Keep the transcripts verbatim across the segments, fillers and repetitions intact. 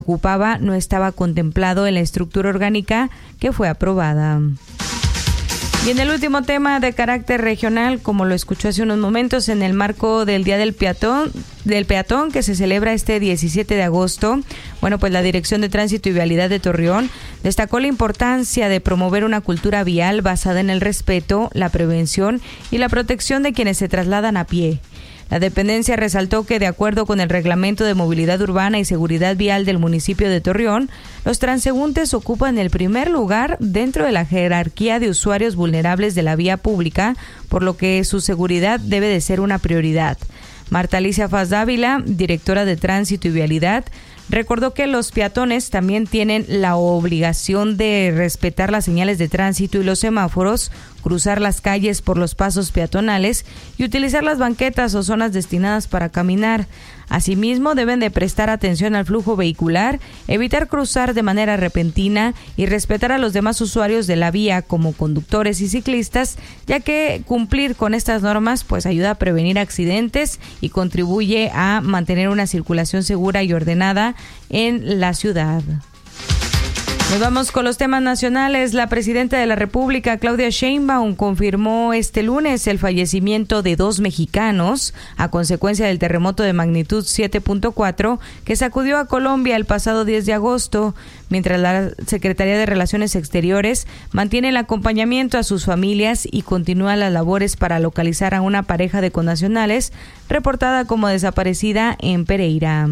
ocupaba no estaba contemplado en la estructura orgánica que fue aprobada. Y en el último tema de carácter regional, como lo escuchó hace unos momentos, en el marco del Día del Peatón, del Peatón que se celebra este diecisiete de agosto, bueno, pues la Dirección de Tránsito y Vialidad de Torreón destacó la importancia de promover una cultura vial basada en el respeto, la prevención y la protección de quienes se trasladan a pie. La dependencia resaltó que, de acuerdo con el Reglamento de Movilidad Urbana y Seguridad Vial del municipio de Torreón, los transeúntes ocupan el primer lugar dentro de la jerarquía de usuarios vulnerables de la vía pública, por lo que su seguridad debe de ser una prioridad. Marta Alicia Faz Dávila, directora de Tránsito y Vialidad, recordó que los peatones también tienen la obligación de respetar las señales de tránsito y los semáforos, cruzar las calles por los pasos peatonales y utilizar las banquetas o zonas destinadas para caminar. Asimismo, deben de prestar atención al flujo vehicular, evitar cruzar de manera repentina y respetar a los demás usuarios de la vía como conductores y ciclistas, ya que cumplir con estas normas pues ayuda a prevenir accidentes y contribuye a mantener una circulación segura y ordenada en la ciudad. Nos vamos con los temas nacionales. La presidenta de la República, Claudia Sheinbaum, confirmó este lunes el fallecimiento de dos mexicanos a consecuencia del terremoto de magnitud siete punto cuatro que sacudió a Colombia el pasado diez de agosto, mientras la Secretaría de Relaciones Exteriores mantiene el acompañamiento a sus familias y continúa las labores para localizar a una pareja de connacionales reportada como desaparecida en Pereira.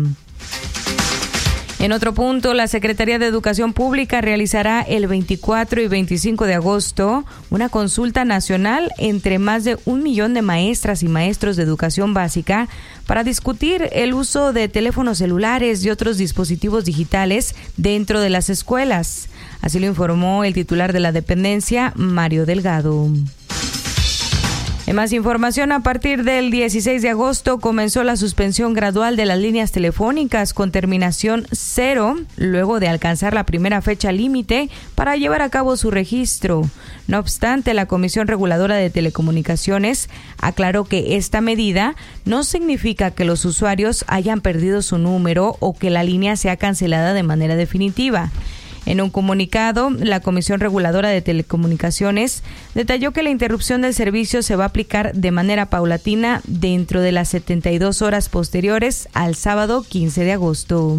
En otro punto, la Secretaría de Educación Pública realizará el veinticuatro y veinticinco de agosto una consulta nacional entre más de un millón de maestras y maestros de educación básica para discutir el uso de teléfonos celulares y otros dispositivos digitales dentro de las escuelas. Así lo informó el titular de la dependencia, Mario Delgado. En más información, a partir del dieciséis de agosto comenzó la suspensión gradual de las líneas telefónicas con terminación cero, luego de alcanzar la primera fecha límite para llevar a cabo su registro. No obstante, la Comisión Reguladora de Telecomunicaciones aclaró que esta medida no significa que los usuarios hayan perdido su número o que la línea sea cancelada de manera definitiva. En un comunicado, la Comisión Reguladora de Telecomunicaciones detalló que la interrupción del servicio se va a aplicar de manera paulatina dentro de las setenta y dos horas posteriores al sábado quince de agosto.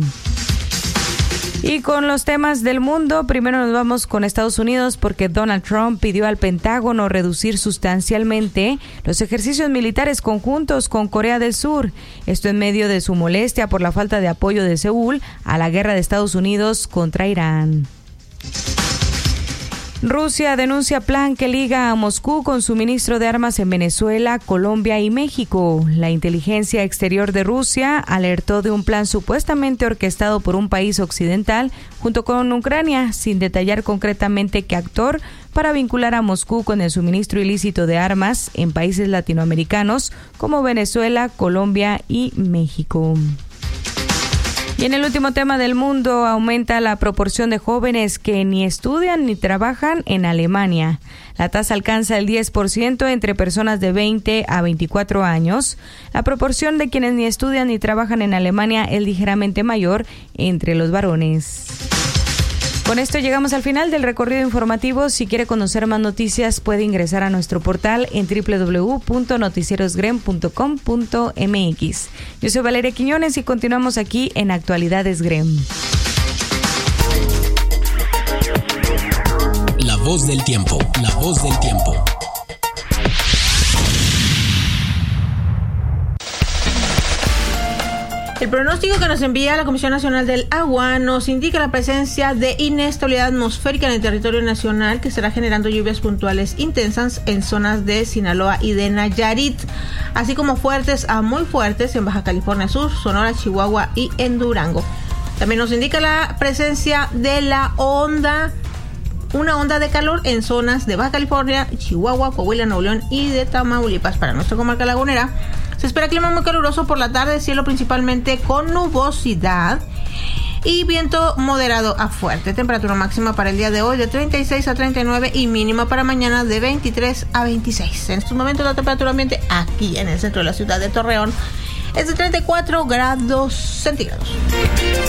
Y con los temas del mundo, primero nos vamos con Estados Unidos porque Donald Trump pidió al Pentágono reducir sustancialmente los ejercicios militares conjuntos con Corea del Sur. Esto en medio de su molestia por la falta de apoyo de Seúl a la guerra de Estados Unidos contra Irán. Rusia denuncia plan que liga a Moscú con suministro de armas en Venezuela, Colombia y México. La inteligencia exterior de Rusia alertó de un plan supuestamente orquestado por un país occidental junto con Ucrania, sin detallar concretamente qué actor, para vincular a Moscú con el suministro ilícito de armas en países latinoamericanos como Venezuela, Colombia y México. Y en el último tema del mundo, aumenta la proporción de jóvenes que ni estudian ni trabajan en Alemania. La tasa alcanza el diez por ciento entre personas de veinte a veinticuatro años. La proporción de quienes ni estudian ni trabajan en Alemania es ligeramente mayor entre los varones. Con esto llegamos al final del recorrido informativo. Si quiere conocer más noticias, puede ingresar a nuestro portal en doble u doble u doble u punto noticierosgrem punto com punto m x. Yo soy Valeria Quiñones y continuamos aquí en Actualidades Grem. La voz del tiempo, la voz del tiempo. El pronóstico que nos envía la Comisión Nacional del Agua nos indica la presencia de inestabilidad atmosférica en el territorio nacional que estará generando lluvias puntuales intensas en zonas de Sinaloa y de Nayarit, así como fuertes a muy fuertes en Baja California Sur, Sonora, Chihuahua y en Durango. También nos indica la presencia de la onda, una onda de calor en zonas de Baja California, Chihuahua, Coahuila, Nuevo León y de Tamaulipas. Para nuestra comarca lagunera se espera clima muy caluroso por la tarde, cielo principalmente con nubosidad y viento moderado a fuerte. Temperatura máxima para el día de hoy de treinta y seis a treinta y nueve y mínima para mañana de veintitrés a veintiséis. En estos momentos la temperatura ambiente aquí en el centro de la ciudad de Torreón es de treinta y cuatro grados centígrados.